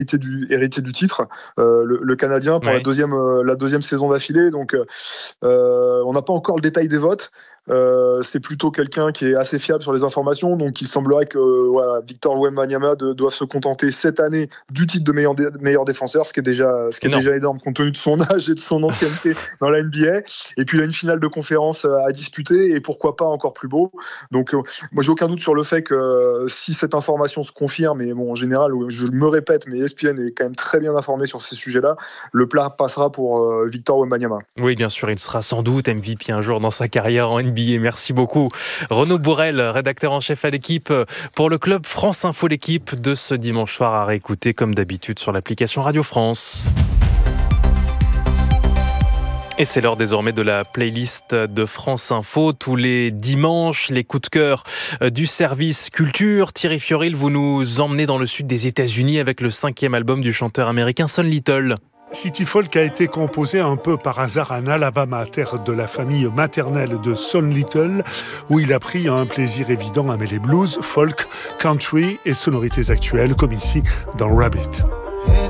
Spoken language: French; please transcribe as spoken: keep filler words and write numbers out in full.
héritier du, héritier du titre, euh, le, le Canadien, pour ouais. la, deuxième, euh, la deuxième saison d'affilée. Donc, euh, on n'a pas encore le détail des votes. Euh, c'est plutôt quelqu'un qui est assez fiable sur les informations. Donc, il semblerait que euh, voilà, Victor Wembanyama de, doive se contenter cette année du titre de meilleur, dé, meilleur défenseur, ce qui est, déjà, ce qui est déjà énorme compte tenu de son âge et de son ancienneté dans la N B A. Et puis, il a une finale de conférence à disputer et pourquoi pas encore plus beau. Donc, euh, moi, j'ai aucun doute sur le fait que euh, si cette information se confirme, et bon, en général, je me répète, mais E S P N est quand même très bien informé sur ces sujets-là, le plat passera pour euh, Victor Wembanyama. Oui, bien sûr, il sera sans doute M V P un jour dans sa carrière en N B A. Merci beaucoup. Renaud Bourrel, rédacteur en chef à l'équipe pour le club France Info, l'équipe de ce dimanche soir à réécouter comme d'habitude sur l'application Radio France. Et c'est l'heure désormais de la playlist de France Info. Tous les dimanches, les coups de cœur du service culture. Thierry Fioril, vous nous emmenez dans le sud des États-Unis avec le cinquième album du chanteur américain Son Little. City Folk a été composé un peu par hasard en Alabama, terre de la famille maternelle de Son Little, où il a pris un plaisir évident à mêler blues, folk, country et sonorités actuelles, comme ici dans Rabbit.